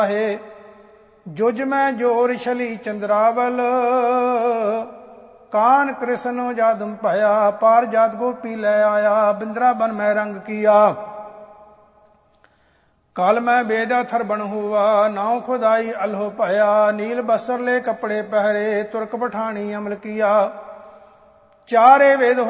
है जुज में जोर छली चंद्रावल कान कृष्ण जादम पाया पार जात गोपी ले आया बिंद्रावन में रंग किया काल में बेदा थर बन हुआ नाव खुदाई अल्हो पाया नील बसर ले कपड़े पहरे तुर्क पठानी अमल किया चारे वेद